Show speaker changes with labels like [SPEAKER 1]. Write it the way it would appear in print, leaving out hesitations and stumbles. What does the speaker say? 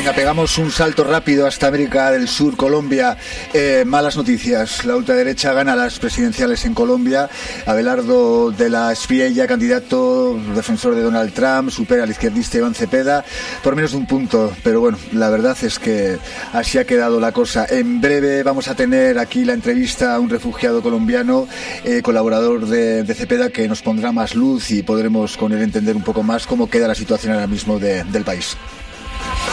[SPEAKER 1] Venga, pegamos un salto rápido hasta América del Sur, Colombia. Malas noticias. La ultraderecha gana las presidenciales en Colombia. Abelardo de la Espriella, candidato defensor de Donald Trump, supera al izquierdista Iván Cepeda por menos de un punto. Pero bueno, la verdad es que así ha quedado la cosa. En breve vamos a tener aquí la entrevista a un refugiado colombiano, colaborador de Cepeda, que nos pondrá más luz y podremos con él entender un poco más cómo queda la situación ahora mismo del país.